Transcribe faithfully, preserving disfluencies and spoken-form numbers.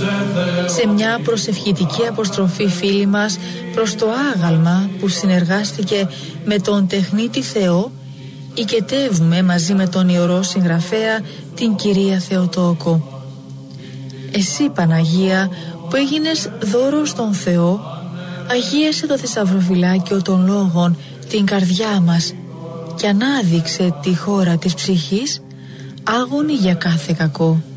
Σε μια προσευχητική αποστροφή, φίλοι μας, προς το άγαλμα που συνεργάστηκε με τον τεχνίτη Θεό, οικετεύουμε μαζί με τον ιερό συγγραφέα την Κυρία Θεοτόκο. Εσύ, Παναγία, που έγινες δώρο στον Θεό, αγίασε το θησαυροφυλάκιο των λόγων την καρδιά μας και ανάδειξε τη χώρα της ψυχής, άγωνη για κάθε κακό.